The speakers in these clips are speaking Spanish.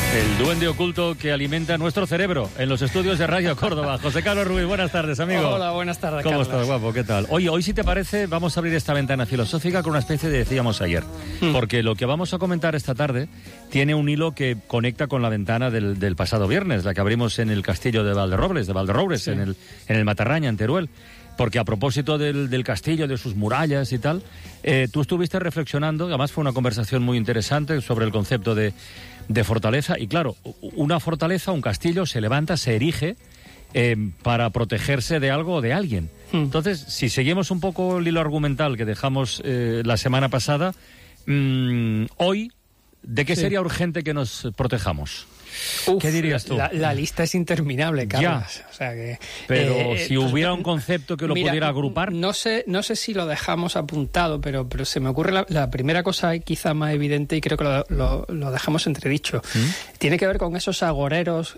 El duende oculto que alimenta nuestro cerebro en los estudios de Radio Córdoba. José Carlos Ruiz, buenas tardes, amigo. Hola, buenas tardes, ¿Cómo Carlos? estás, guapo? ¿Qué tal? Oye, hoy si te parece vamos a abrir esta ventana filosófica con una especie de decíamos ayer. Porque lo que vamos a comentar esta tarde tiene un hilo que conecta con la ventana del pasado viernes, la que abrimos en el castillo de Valderrobles, sí. en el Matarraña, en Teruel. Porque a propósito del castillo, de sus murallas y tal, tú estuviste reflexionando, además fue una conversación muy interesante sobre el concepto de fortaleza. Y claro, una fortaleza, un castillo, se levanta, se erige para protegerse de algo o de alguien. Entonces, si seguimos un poco el hilo argumental que dejamos la semana pasada, hoy, ¿de qué sería urgente que nos protejamos? ¿Qué dirías tú? La lista es interminable, Carlos. Ya. O sea que, pero si hubiera un concepto que lo pudiera agrupar... No sé si lo dejamos apuntado, pero se me ocurre la primera cosa quizá más evidente, y creo que lo dejamos entredicho. Tiene que ver con esos agoreros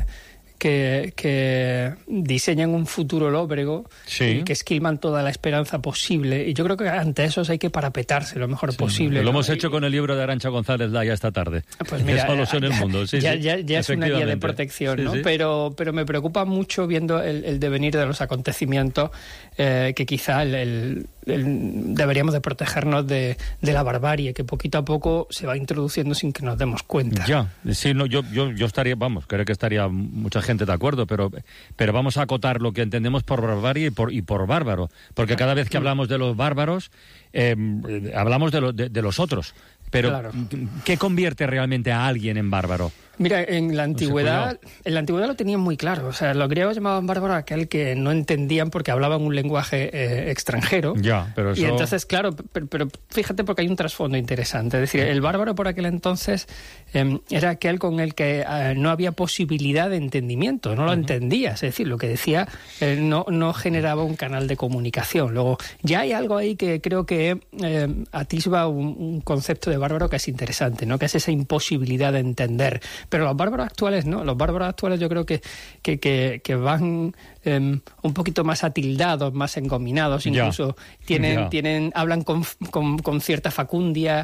que diseñan un futuro lóbrego y que esquilman toda la esperanza posible. Y yo creo que ante esos hay que parapetarse lo mejor posible. Lo hemos hecho con el libro de Arantxa González Laya esta tarde. Pues mira, solos en el mundo. Ya es una guía de protección, ¿no? Sí. Pero me preocupa mucho viendo el devenir de los acontecimientos, que quizá deberíamos de protegernos de la barbarie que poquito a poco se va introduciendo sin que nos demos cuenta. Ya, sí, no, yo estaría, creo que estaría mucha gente de acuerdo, pero vamos a acotar lo que entendemos por barbarie y por bárbaro, porque cada vez que hablamos de los bárbaros, hablamos de los otros. Pero, claro, ¿qué convierte realmente a alguien en bárbaro? Mira, en la antigüedad lo tenían muy claro. O sea, los griegos llamaban bárbaro a aquel que no entendían porque hablaban un lenguaje extranjero. Ya, pero eso... Y entonces, claro, pero fíjate porque hay un trasfondo interesante. Es decir, el bárbaro por aquel entonces era aquel con el que no había posibilidad de entendimiento, no lo entendías. Es decir, lo que decía no generaba un canal de comunicación. Luego, ya hay algo ahí que creo que atisba un concepto de bárbaro que es interesante, ¿no? Que es esa imposibilidad de entender. Pero los bárbaros actuales no. Los bárbaros actuales yo creo que van un poquito más atildados, más engominados, incluso hablan con cierta facundia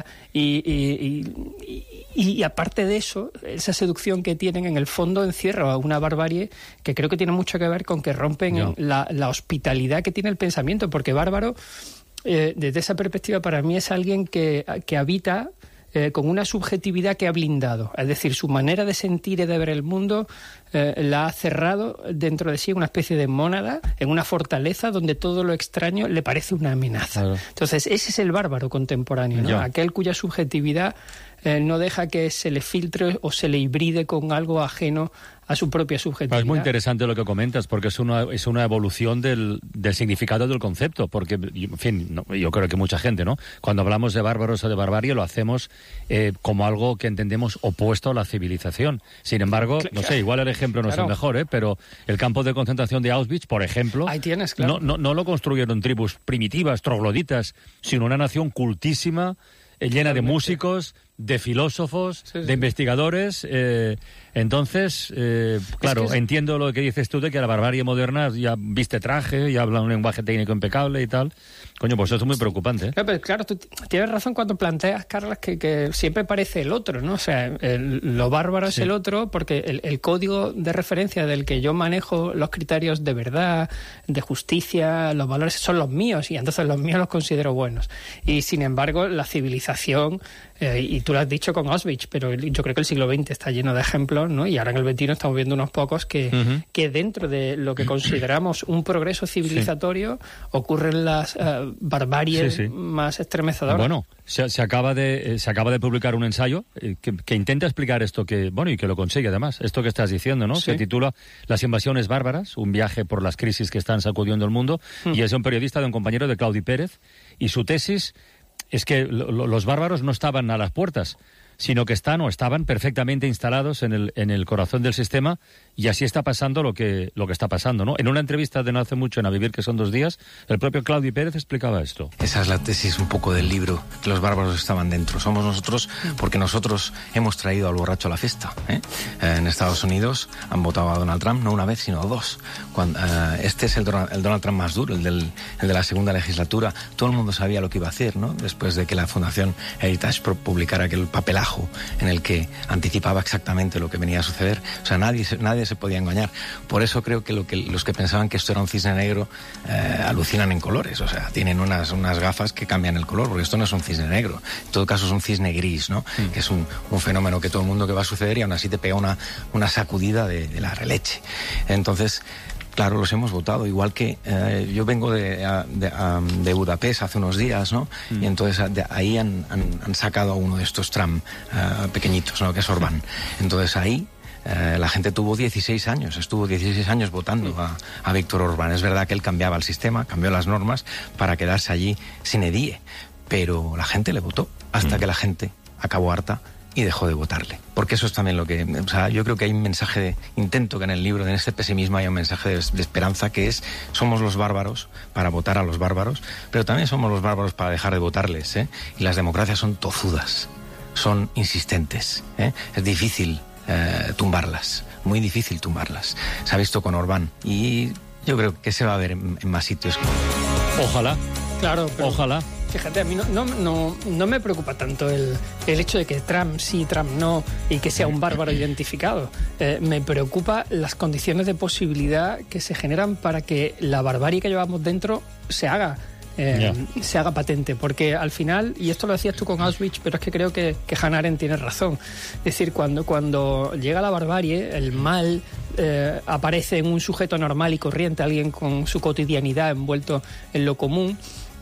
y aparte de eso, esa seducción que tienen en el fondo encierra una barbarie que creo que tiene mucho que ver con que rompen la hospitalidad que tiene el pensamiento, porque bárbaro, desde esa perspectiva, para mí es alguien que habita con una subjetividad que ha blindado. Es decir, su manera de sentir y de ver el mundo la ha cerrado dentro de sí en una especie de mónada, en una fortaleza donde todo lo extraño le parece una amenaza. Claro. Entonces, ese es el bárbaro contemporáneo, ¿no? Aquel cuya subjetividad no deja que se le filtre o se le hibride con algo ajeno a su propia subjetividad. Es muy interesante lo que comentas, porque es una evolución del significado del concepto, porque, en fin, yo creo que mucha gente, ¿no? Cuando hablamos de bárbaros o de barbarie lo hacemos como algo que entendemos opuesto a la civilización. Sin embargo, no sé, igual el ejemplo no es el mejor, pero el campo de concentración de Auschwitz, por ejemplo, ahí tienes, claro. no lo construyeron tribus primitivas, trogloditas, sino una nación cultísima, llena de músicos, de filósofos, de investigadores. Entonces, claro, entiendo lo que dices tú de que la barbarie moderna ya viste traje, ya habla un lenguaje técnico impecable y tal. Coño, pues eso es muy preocupante, ¿eh? Claro, tú tienes razón cuando planteas, Carlos, que siempre parece el otro, ¿no? O sea, lo bárbaro es el otro, porque el código de referencia del que yo manejo los criterios de verdad, de justicia, los valores son los míos, y entonces los míos los considero buenos. Y sin embargo, la civilización, y tú lo has dicho con Auschwitz, pero yo creo que el siglo XX está lleno de ejemplos, ¿no? Y ahora en el XXI estamos viendo unos pocos que dentro de lo que consideramos un progreso civilizatorio ocurren las barbaries más estremezadoras. Bueno, se acaba de publicar un ensayo que intenta explicar esto y que lo consigue además, esto que estás diciendo, ¿no? Se titula Las invasiones bárbaras, un viaje por las crisis que están sacudiendo el mundo, y es un periodista, de un compañero de Claudi Pérez, y su tesis es que los bárbaros no estaban a las puertas, sino que estaban perfectamente instalados en el corazón del sistema, y así está pasando lo que está pasando, ¿no? En una entrevista de no hace mucho en A Vivir, que son 2 días, el propio Claudi Pérez explicaba esto. Esa es la tesis un poco del libro, que los bárbaros estaban dentro. Somos nosotros, porque nosotros hemos traído al borracho a la fiesta, ¿eh? En Estados Unidos han votado a Donald Trump no una vez, sino 2. Este es el Donald Trump más duro, el de la segunda legislatura. Todo el mundo sabía lo que iba a hacer, ¿no? Después de que la Fundación Heritage publicara aquel papelazo atajo en el que anticipaba exactamente lo que venía a suceder. O sea, nadie se podía engañar. Por eso creo que los que pensaban que esto era un cisne negro alucinan en colores. O sea, tienen unas gafas que cambian el color, porque esto no es un cisne negro. En todo caso es un cisne gris, ¿no? Que es un fenómeno que todo el mundo que va a suceder y aún así te pega una sacudida de la releche. Entonces, claro, los hemos votado, igual que yo vengo de Budapest hace unos días, ¿no? Y entonces de ahí han sacado a uno de estos Trump pequeñitos, ¿no? Que es Orbán. Entonces ahí la gente estuvo 16 años votando a Víctor Orbán. Es verdad que él cambiaba el sistema, cambió las normas para quedarse allí sin edie, pero la gente le votó hasta que la gente acabó harta y dejó de votarle. Porque eso es también lo que... O sea, yo creo que hay un mensaje intento que en el libro, en este pesimismo, hay un mensaje de esperanza, que es: somos los bárbaros para votar a los bárbaros, pero también somos los bárbaros para dejar de votarles, ¿eh? Y las democracias son tozudas, son insistentes, ¿eh? Es difícil tumbarlas, muy difícil tumbarlas. Se ha visto con Orbán y yo creo que se va a ver en más sitios. Ojalá. Claro, pero ojalá. Fíjate, a mí no me preocupa tanto el hecho de que Trump sí, Trump no, y que sea un bárbaro identificado. Me preocupa las condiciones de posibilidad que se generan para que la barbarie que llevamos dentro se haga patente, porque al final, y esto lo decías tú con Auschwitz, pero es que creo que Hannah Arendt tiene razón. Es decir, cuando llega la barbarie, el mal aparece en un sujeto normal y corriente, alguien con su cotidianidad envuelto en lo común,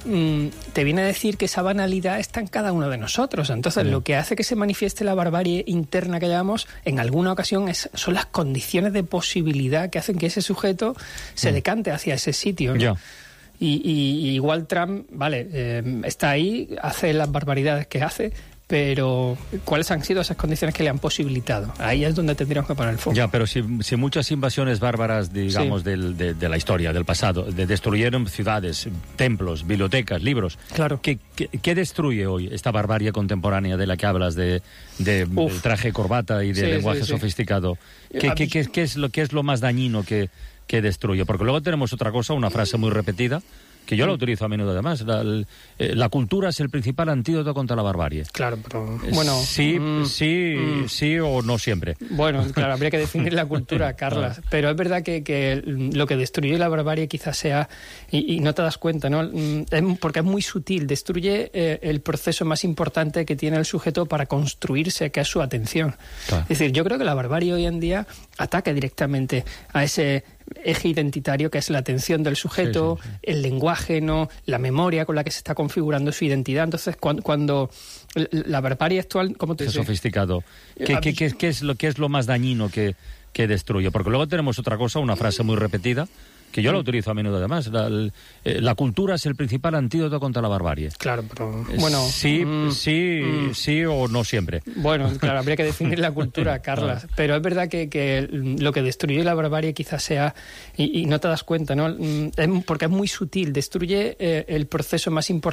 te viene a decir que esa banalidad está en cada uno de nosotros. Entonces, lo que hace que se manifieste la barbarie interna que llamamos, en alguna ocasión, son las condiciones de posibilidad que hacen que ese sujeto se decante hacia ese sitio, ¿no? Y igual Trump, está ahí, hace las barbaridades que hace, pero ¿cuáles han sido esas condiciones que le han posibilitado? Ahí es donde tendríamos que poner el foco. Ya, pero si muchas invasiones bárbaras, digamos, de la historia, del pasado, destruyeron ciudades, templos, bibliotecas, libros. Claro. ¿Qué destruye hoy esta barbarie contemporánea de la que hablas, de traje y corbata y de lenguaje sofisticado? ¿Qué es lo más dañino que destruye? Porque luego tenemos otra cosa, una frase muy repetida, que yo la utilizo a menudo además: la cultura es el principal antídoto contra la barbarie. Claro, pero bueno... Sí o no siempre. Bueno, claro, habría que definir la cultura, Carlas. Pero es verdad que lo que destruye la barbarie quizás sea, y no te das cuenta, ¿no? Porque es muy sutil, destruye el proceso más importante que tiene el sujeto para construirse, que es su atención. Claro. Es decir, yo creo que la barbarie hoy en día ataca directamente a ese eje identitario que es la atención del sujeto, el lenguaje, ¿no? La memoria con la que se está configurando su identidad. Entonces, cuando la barbarie actual, ¿cómo te dices? Sofisticado. ¿Qué es lo más dañino que destruye? Porque luego tenemos otra cosa, una frase muy repetida, que yo la utilizo a menudo además: la cultura es el principal antídoto contra la barbarie. Claro, pero bueno... Sí o no siempre. Bueno, claro, habría que definir la cultura, Carlas. Pero es verdad que lo que destruye la barbarie quizás sea, y no te das cuenta, ¿no? Porque es muy sutil, destruye el proceso más importante